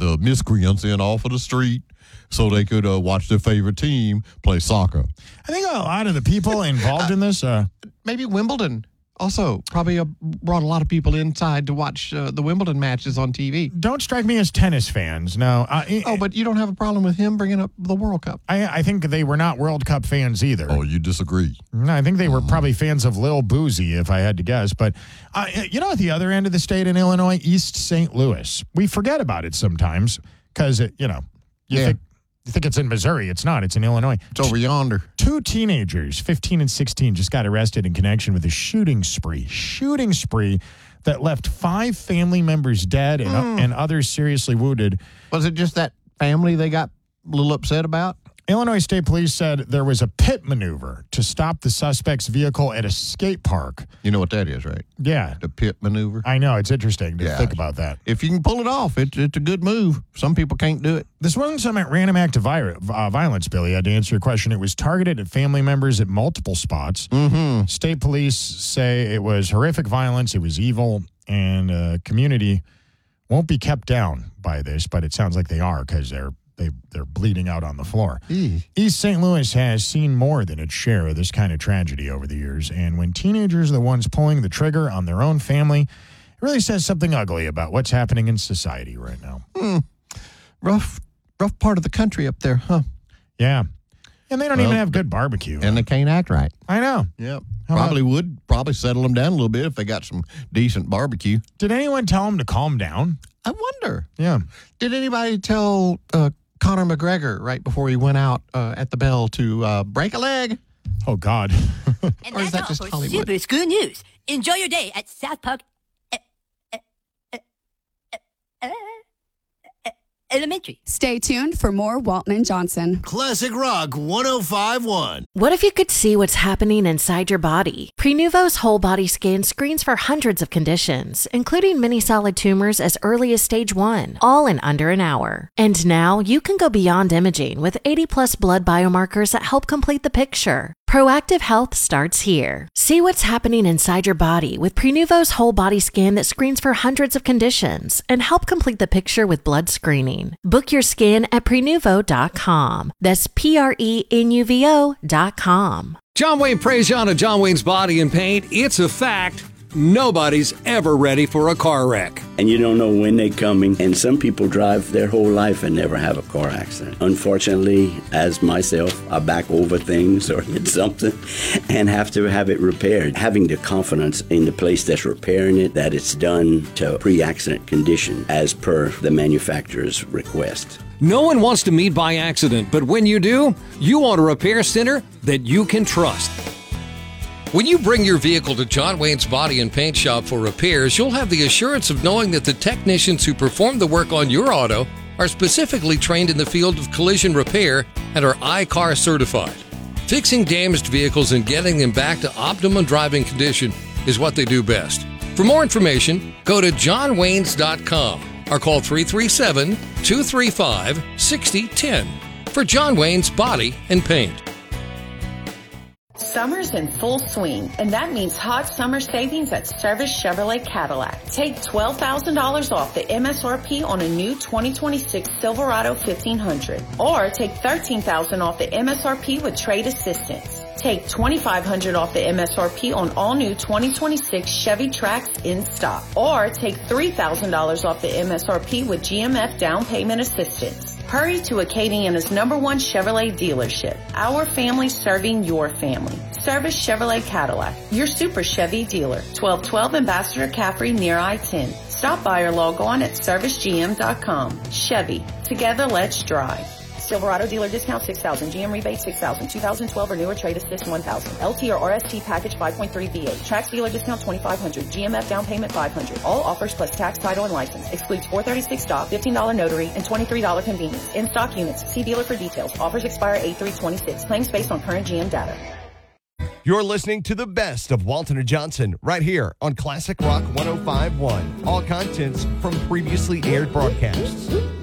the miscreants in off of the street so they could watch their favorite team play soccer. I think a lot of the people involved in this... maybe Wimbledon also probably brought a lot of people inside to watch the Wimbledon matches on TV. Don't strike me as tennis fans, no. But you don't have a problem with him bringing up the World Cup? I think they were not World Cup fans either. Oh, you disagree? No, I think they were probably fans of Lil Boozy, if I had to guess. But, at the other end of the state in Illinois, East St. Louis, we forget about it sometimes because, you think it's in Missouri. It's not. It's in Illinois. It's over yonder. 2 teenagers, 15 and 16, just got arrested in connection with a shooting spree that left 5 family members dead and others seriously wounded. Was it just that family they got a little upset about? Illinois State Police said there was a pit maneuver to stop the suspect's vehicle at a skate park. You know what that is, right? Yeah. The pit maneuver. I know. It's interesting to think about that. If you can pull it off, it's a good move. Some people can't do it. This wasn't some random act of violence, Billy. To answer your question, it was targeted at family members at multiple spots. Mm-hmm. State police say it was horrific violence. It was evil, and community won't be kept down by this, but it sounds like they are because they're bleeding out on the floor. East St. Louis has seen more than its share of this kind of tragedy over the years, and when teenagers are the ones pulling the trigger on their own family, it really says something ugly about what's happening in society right now. Rough part of the country up there, huh? Yeah. And they don't even have good barbecue. And they can't act right. I know. Yep. Probably settle them down a little bit if they got some decent barbecue. Did anyone tell them to calm down? I wonder. Yeah. Did anybody tell Conor McGregor right before he went out at the bell to break a leg? Oh, God. And or is that just Hollywood? Super school news. Enjoy your day at South Park Elementary. Stay tuned for more Walton and Johnson. Classic Rock 105.1. What if you could see what's happening inside your body? Prenuvo's whole body scan screens for hundreds of conditions, including many solid tumors as early as stage 1, all in under an hour. And now you can go beyond imaging with 80+ blood biomarkers that help complete the picture. Proactive health starts here. See what's happening inside your body with Prenuvo's whole body scan that screens for hundreds of conditions and help complete the picture with blood screening. Book your scan at Prenuvo.com. That's Prenuvo.com. John Wayne Prejean of John Wayne's Body and Paint. It's a fact. Nobody's ever ready for a car wreck. And you don't know when they're coming. And some people drive their whole life and never have a car accident. Unfortunately, as myself, I back over things or hit something and have to have it repaired. Having the confidence in the place that's repairing it, that it's done to pre-accident condition as per the manufacturer's request. No one wants to meet by accident, but when you do, you want a repair center that you can trust. When you bring your vehicle to John Wayne's Body and Paint Shop for repairs, you'll have the assurance of knowing that the technicians who perform the work on your auto are specifically trained in the field of collision repair and are I-CAR certified. Fixing damaged vehicles and getting them back to optimum driving condition is what they do best. For more information, go to johnwaynes.com or call 337-235-6010 for John Wayne's Body and Paint. Summer's in full swing, and that means hot summer savings at Service Chevrolet Cadillac. Take $12,000 off the MSRP on a new 2026 Silverado 1500, or take $13,000 off the MSRP with trade assistance. Take $2,500 off the MSRP on all new 2026 Chevy Trax in stock, or take $3,000 off the MSRP with GMF down payment assistance. Hurry to Acadiana's #1 Chevrolet dealership. Our family serving your family. Service Chevrolet Cadillac, your super Chevy dealer. 1212 Ambassador Caffrey near I-10. Stop by or log on at servicegm.com. Chevy, together let's drive. Silverado dealer discount $6,000, GM rebate $6,000, 2012 or newer trade assist $1,000, LT or RST package 5.3 V8, Trax dealer discount $2,500, GMF down payment $500. All offers plus tax, title, and license. Excludes $436 stock, $15 notary, and $23 convenience. In stock units. See dealer for details. Offers expire 8/3/26. Claims based on current GM data. You're listening to the best of Walton and Johnson right here on Classic Rock 105.1. All contents from previously aired broadcasts.